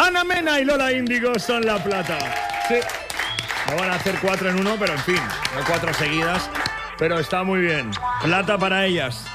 Ana Mena y Lola Índigo son la plata. Sí. No van a hacer 4 en 1, pero en fin, no 4 seguidas. Pero está muy bien. Plata para ellas.